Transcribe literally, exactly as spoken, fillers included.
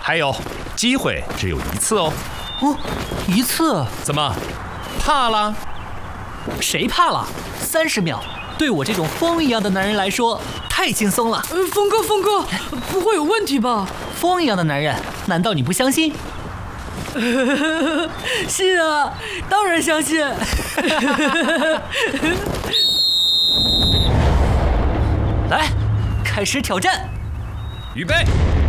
还有，机会只有一次哦。 哦，一次？ 怎么，怕了？ 谁怕了？三十秒，对我这种风一样的男人来说太轻松了。 呃，峰哥，峰哥，不会有问题吧？ 风一样的男人，难道你不相信？ 是啊，当然相信。 来，开始挑战。 预备。